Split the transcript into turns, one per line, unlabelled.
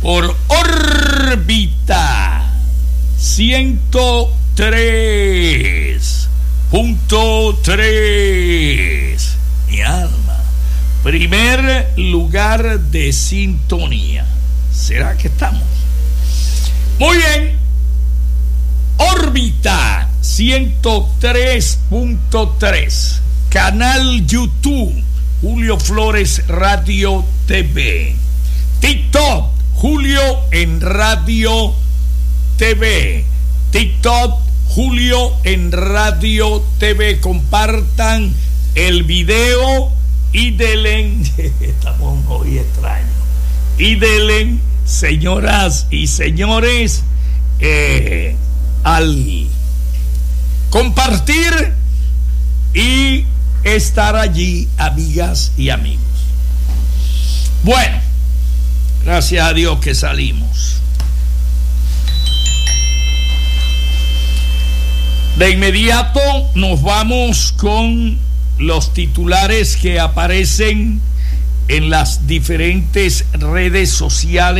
por órbita 103.3. Mi alma, primer lugar de sintonía. ¿Será que estamos? Muy bien. Órbita 103.3. Canal YouTube Julio Flores Radio TV. TikTok Julio en Radio TV. TikTok Julio en Radio TV. Compartan el video y denle. Estamos hoy extraños. Y denle, señoras y señores, al compartir y estar allí, amigas y amigos. Bueno, gracias a Dios que salimos. De inmediato nos vamos con los titulares que aparecen en las diferentes redes sociales